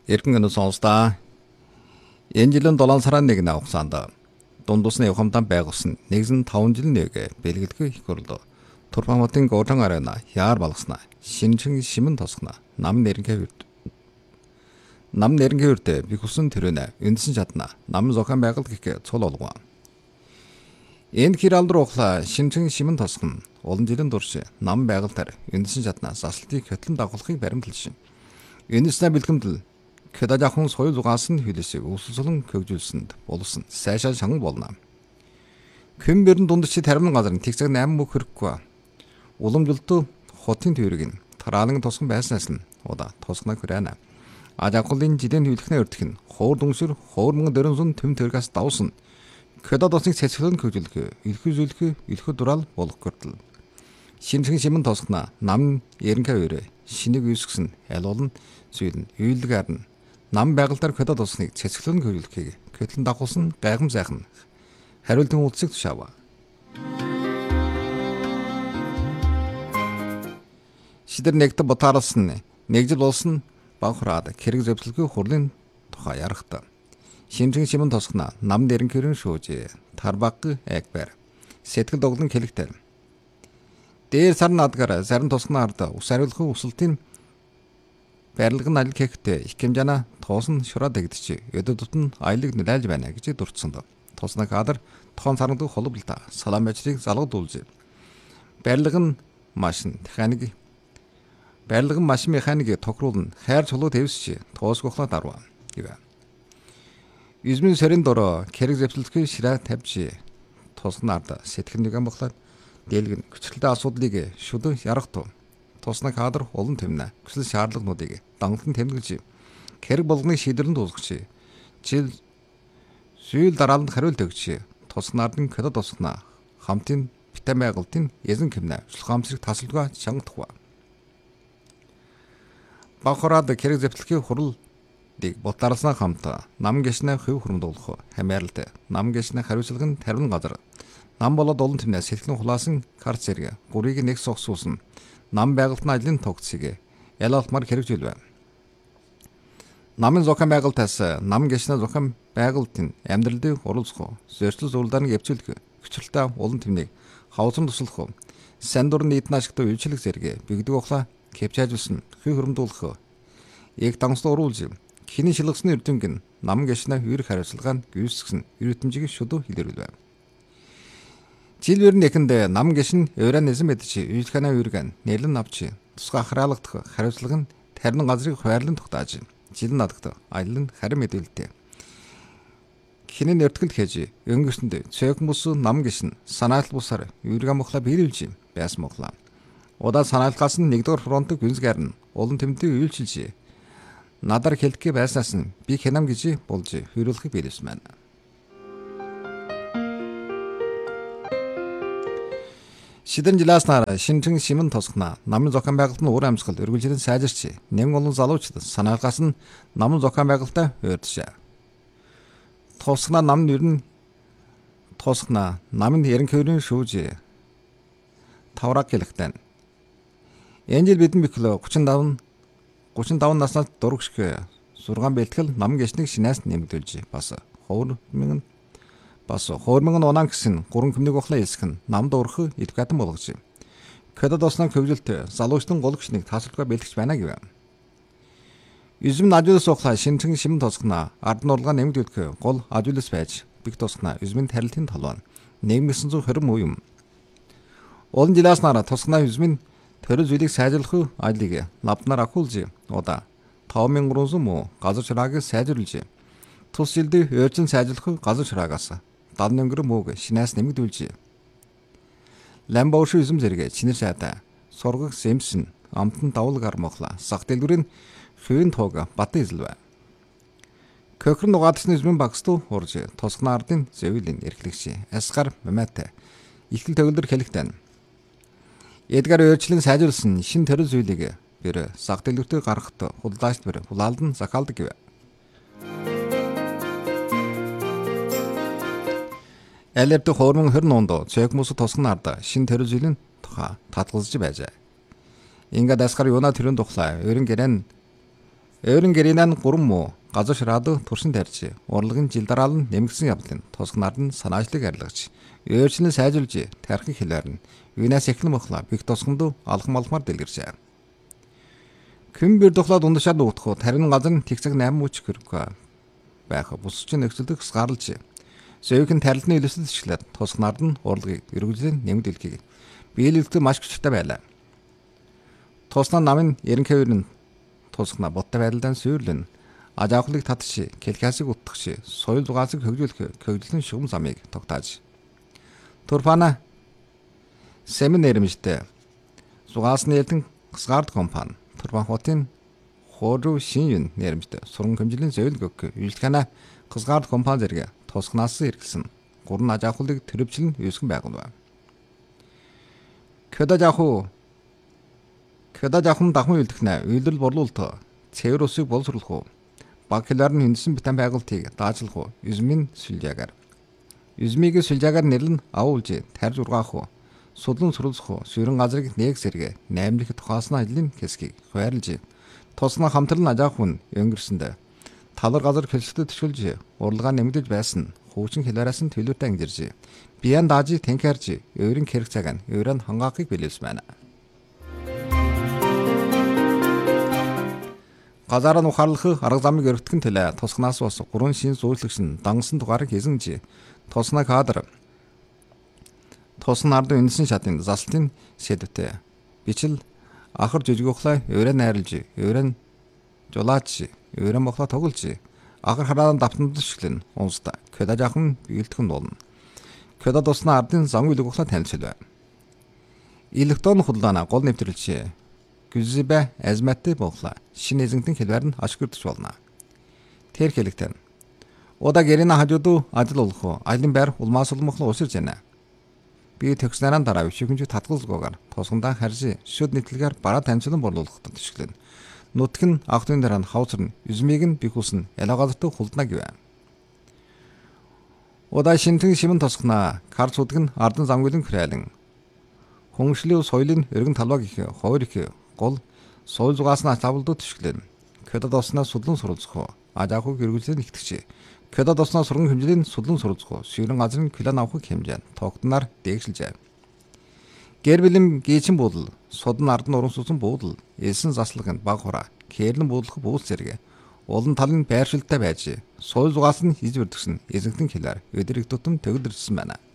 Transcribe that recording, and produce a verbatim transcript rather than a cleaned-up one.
Эргэн өнөө сонсдоо. Энэ жилийн долоон сарын нэгний хугацаанд дундусны явхамтан байгуулсан нэгэн таван жилийн нэг бэлгэлгүй их хурлаа. Турфаматын гоотон арена яар балгаснаа. Шинжин шимэн тосгоно. Нам нэрнгээ хүрд. Нам нэрнгээ хүрдэ би хүсэн төрөнө. Үндсэн чадна. Нам зохион байгуулалт гэх цул олгоо. Энэ хиралд руухла шинжин шимэн тосгоно. Олон жилийн турш нам байгуулалтаар үндсэн чадна. Заслтыг хөтлөн дагуулахыг баримталж шин. Энэснэ бэлгэмдэл Кэдажахон соёл зугаас нь хилэсийг өсөлсөлөн хөгжүүлсэнд болсон сайшаа шанган болно. Хэн бэрэн дундчид тарим газар тэгцэг восемь мөг хэрэггүй. Уламжлалт хотын төвөрийг нь тараалан тосгон байснаас нь удаа тосгоно хүрэнэ. Ажаахлын жилийн хөвлөхнээ өртөх нь хуур дүнсэр хуур мөнгө дөрөн сун төм төргөөс давсан. Кэдадосныг цэцгэлэн хөгжүүлэх, илхүү зүлхүү, илхүү дураал болох гэрдэл. Шинжин шимэн тосгоно нам яринка өрөө шинийг үүсгэсэн аль олон зүйл нь үйлдгээр нь нам байгальтаар кодод усныг цэцгэлэн хөрвүүлэхийг көтлөн дагуулсан гайхам сайхан хариултын үйлсийг тушаав. Шидэр нэгт ботаарлсан нэгжил болсон багхраад хэрэг зэвсэлгүй хурлын тухай ярахтаа. Шинжин шимэн тосгоно нам нэрнхэрэн шүүж тарбаг эгбэр сэтгэл доглон хэлэгтэр. Дээр сарн адгаар сарн тосгоно ард ус хариулахын өсөлтийн барилгын аль гэхтээ их хэмжээний тоосон шураад дэгдэж өдөдд нь аялыг нэлж байна гэж дурдсан. Тосног хадар тохон сарндаг холболтой салам ажлыг залгадуулж барилга нь машин механик барилга нь машин механик тохируулна хайр чулуу твсч тоосгохлоо дарва гэв. Измэн сэрэн дөрөө хэрэг зэвсэлтгүй ширээ тавьж тосгоно ард сэтгэл нэгэн боглоод дэлгэн хүчлэлтэй асуудлыг шүдэн ярахтуу. Тосног хадар олон тэмнэ хүсэл шаардлагынуудыг дангалан тэмдэглэж хэрэг болгоныг шийдвэрлэн дуусгаж жил зүйл дарааланд хариулт өгч тоснардын кодод тосгоно хамтын битэн байгуулалтын эзэн хэмнэ шулхамсрыг тасалдгаа чангадах. Бахарад хэрэг зэвсэлтийн хурлыг ботаарласнаа хамт нам гişнэ хөв хөрмдүүлэх хамааралтай нам гişнэ хариуцлагын тарвин газар нам болоод олон тэмнэ сэтгэлэн хулаасан карц зэрэг гурыг нэг согсуулсан нам байгуулалтын ажлын тогтцыг ялалтмаар хэрэгжүүл байна. Намын зохион байгуулалтаас нам гişнэ зохион байгуулалтын амьдралыг оруулах, зөрчил зурлагыг явуулах, хүчлэлтэй олон тэмнийг хавцам туслах, сан дурын нийтэн ашигтай үйлчлэг зэрэг бигдэг ухлаа кэпчаажуулсан хүй хөрөмдүүлэх, яг дансд оруулж хиний шилгэсний эрдэнэг нь нам гişнэ хүйрэх хариуцлагыг гүйцэтгэсэн эрдэмжийг шүдүү хэлэрүүл байна. Жилбэр нэхэнд нам гişн евранизм мэдчи үйлхэнэ үргэн нэлэн авчи тусгай хараалгадах хариуцлага нь тарин газрыг хуваарлан тогтоож жил надагт аялын харин мэдүүлэлтэй. Хинэн нэртгэл хийж өнгөрсөнд цээг хүмүүс нам гişн санаалт бусаар үргэн мохла биелүүлж байсан мохла. Удаа санаалгаас нь нэгдүгээр фронтыг гүнзгэр нь олон тэмдэг үйлчилж надар хэлхий байснаас нь би хянам гэж болж хөрүүлэхийг биелсэн байна. Шидэн жилааснаар шинжин шимэн тосгоно намын зохион байгуулалтын уур амьсгал өргөлжлэн сайжирч нэгэн олон залуучууд санаагаас нь намын зохион байгуулалтаа уурдшаа. Тосгоно нам нэр нь тосгоно намын яринхэрийн шүүж тавраг хэлэхтэн. Энэ жил бидний бэхлөө гучин даван наснаас дургшгэ сургаан бэлтгэл нам гişнийг шинээс нэмэгдүүлж бас ховрмын бас хормон онан гэсэн гурван хүмнийг ухлаа хэлсэх нь намд урах эдгатан болгож. Кодод осног хөвжөлт залуучдын гол гişнийг тасалбар бэлтгэж байна гэв. Изм ажуулс ухлаа шинжин шимэн тосгоно ард нуралгаа нэмэгдүүлэх гол ажуулс байж биг тосгоно измэн тарилтын талбай нэг тысяч девятьсот двадцать үе юм. Олон жилааснаар тосгоно измэн төрөл зүйлийг сайжруулах ажлыг лабнаар ахуулж удаа таван мянган гурван сая муу газар чаргааг сайжруулж тус жилдээ өөрчлөн сайжруулах газар чаргаагаас далны өнгөр мөөг шинээс нэмэгдүүлж ламбауш изм зэрэг чинэр сайтай сургах сэмсэн амтан давл гармохла сах дэлгүрийн хүйн тоог бат эзэлвэ. Көхрөн угаадсны измэн багстуу урж тосгоно ардын зэвлийн эрхлэгч асгар маматай ихэл төгөлдөр хэлэхтэн. Эдгээр өөрчлөн сайжруулсан шин төрөл зүйлийг бэр сах дэлгүртээ гаргахт худалдаачд бэр хулаалдан захаалдаг гэв. Элердэ хормон хөрн ондо цээг хүмүүс тосгоно арда шин төрөл зүйлийн тухай татгалзаж байжээ. Ингээд асгар юуна тэрэн тухлаа өрн гэрэн Өөрийн гэрийнэн гурван муу газар шираад туршин тарьж, урлагийн жил дараал нь нэмэгдсэн явдлын тусгнаар нь санаачлыг арилгаж, өөрчлөн сайжруулж тархиг хэлээр нь юунаас эхлэн мохлоо бих тусганд алхам алхмаар дэлгэржээ. Күн бэр тухлаад ундашаад уутхуу тарин газар нь тэгцэг найм үуч хөрөг байх бусчин нөхцөлд хсгаарлж, зөөхөн тарилны илэсэл ишлээд тусгнаар нь урлагийг эргүүлэн нэмэгдүүлэхийг биелэлдээ маш хүчтэй байлаа. Туснаа намын ерөнхийдөө тусгна бодтой байдлаар сүйрлэн ажаахлыг татши, келхасыг утгаши, соёл зугаасыг хөгжүүлэх хөгжлөн шугам замыг тогтааж. Турфана семинэрмжтэй зугаасны элдэн хсгаард компани Турфан хотын хооруу шин юн нэрмжтэй суран хэмжээний зөвлөг өгөх үйлчлэгнэ хсгаард компани зэрэг тусгнаас иргэлсэн гурван ажаахлыг төрөвчлэн үүсгэн байгуулв. Көдөжаху Көдөжахун дахун үйлдэгнэ үйлдэл борлуулалт цэвэр усыг боловсруулах уу баг хэлээр нь хүндсэн битэн байгуултыг даажлах уу юзмын сүлжээгээр юзмыг сүлжээгээр нэрлэн авуулж тарж ургаах уу судлан суралцах уу сүйрэн газрыг нэг сэргэ наймлах тухаасна ажлын хэсгийг хуваарлж тусна хамтран ажаах хүн өнгөрсөндө талар газар хэлсэд төшөлж урлагаа нэмэгдэж байсан хуучин хэлээрээс нь төлөвтэй ангижирж биян даажийг тэнхэрж өөрийн хэрэг цаг нь өөрөнд хангаахыг билээс байна. Газараа ухаарлах арга замыг өргөтгөн төлөө тусгнаас бас гурван шин зөвлөгч нь дангасан дугаарыг хийсэнж тусна кадр тусна ард үндсэн шатын залтын сэдвтэй бичил ахар жүжигөхлөө өрөө найрлж өрөө жулаач өрөө мохлоо тоглож ахар хараан давтанд шиглэн унста көдөжахын биелтгэн болно. Көдө тусна ардын зам үлгөхлөө танилцуулв. Электron худалдаана гол нэвтрүүлж Güzibə əzmətli boğla, şin ezintin kelbərin aşkırtış olna. Ter kelikten. O da gerine hacıdu acıl olğu, aylın bər ulmas olmaqlı osur jene. Bir töksinərən taraf üçüncü tatqız qoğar, tosğundan hərci, şöd netilgər bara tənçilin borluluqda düşkülün. Nutkin aqtöndaran hausırın, üzmegin bikusun, elağazırtı xulduna güve. O da şintin şimin tosquna, kar sudgin ardın zamgölün kürəlin. Honşlu soylun örgün talbaq iki, xoyr iki, гол соёл зугаасна тавлдуу төшглэн көдө досноо судлан суралцах ажаахыг эргүүлсэн ихтгэж көдө досноо сурган хэмжээний судлан суралцах ширэн газрын клан авахыг хэмжээн тогтноор дээгшилжээ. Гэр бэлэм гээчин буудал судан ардан уран сусан буудал элсэн заслагын баг хураа кэрлэн буудлах буус зэрэг улан талын байршилтай байж соёл зугаас нь хийж өрдөгсөн эзэгтэн хэлээр өдрийг тутам төгөлдөрсөн байна.